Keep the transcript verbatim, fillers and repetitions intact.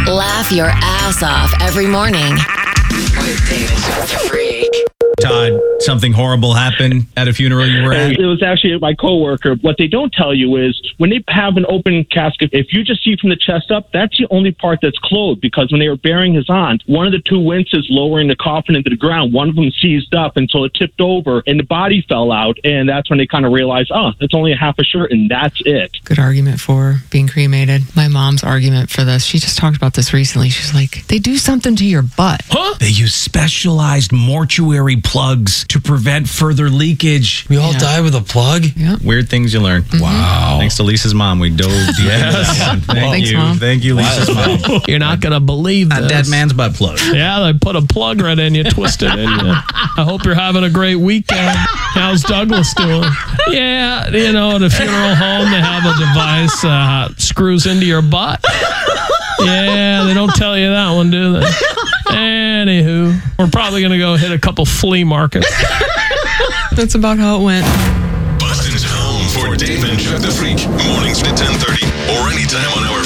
Laugh your ass off every morning with Dave and Chuck the Freak. Todd, something horrible happened at a funeral you were at? It was actually my coworker. What they don't tell you is when they have an open casket, if you just see from the chest up, that's the only part that's closed, because when they were burying his aunt, one of the two winches lowering the coffin into the ground, one of them seized up until it tipped over and the body fell out. And that's when they kind of realized, oh, it's only a half a shirt and that's it. Good argument for being cremated. My mom's argument for this, she just talked about this recently. She's like, they do something to your butt. Huh? They use specialized mortuary plugs to prevent further leakage. We all Yeah. die with a plug? Yep. Weird things you learn. Wow. Thanks to Lisa's mom, we dove deep Yes. into that one. Thank Thanks, you. Mom. Thank you, Lisa's mom. You're not going to believe A this. dead man's butt plug. Yeah, they put a plug right in you, twist it in you. I hope you're having a great weekend. How's Douglas doing? Yeah, you know, at a funeral home, they have a device uh, screws into your butt. Yeah, they don't tell you that one, do they? Anywho, we're probably going to go hit a couple flea markets. That's about how it went. Boston's home for Dave and Chuck the Freak. Mornings at ten thirty or anytime on our